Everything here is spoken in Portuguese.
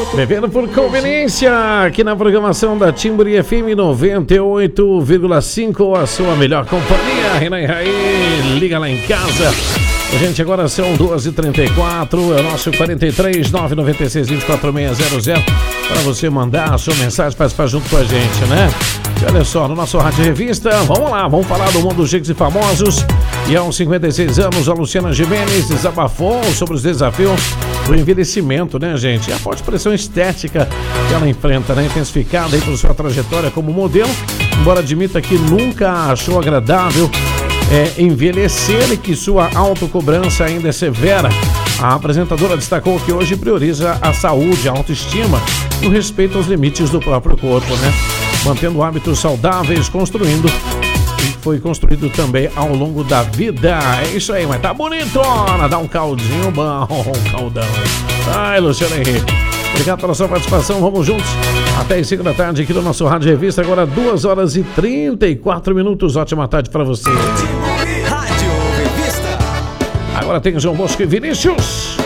Bebendo por conveniência, aqui na programação da Timbre FM 98,5, a sua melhor companhia. Renan e Raí, liga lá em casa. Gente, agora são 2h34, é o nosso 43 996 24600 para você mandar a sua mensagem, participar junto com a gente, né? E olha só, no nosso Rádio Revista, vamos lá, vamos falar do mundo dos chiques e famosos. E aos 56 anos, a Luciana Gimenez desabafou sobre os desafios do envelhecimento, né, gente? E a forte pressão estética que ela enfrenta, né? Intensificada aí por sua trajetória como modelo, embora admita que nunca achou agradável envelhecer e que sua autocobrança ainda é severa. A apresentadora destacou que hoje prioriza a saúde, a autoestima e o respeito aos limites do próprio corpo, né? Mantendo hábitos saudáveis, foi construído também ao longo da vida. É isso aí, mas tá bonitona, dá um caldinho bom, um caldão. Ai, Luciano Henrique, obrigado pela sua participação, vamos juntos até as 5 da tarde aqui no nosso Rádio Revista, agora 2h34. Ótima tarde para você. Rádio Revista. Agora tem João Bosco e Vinícius.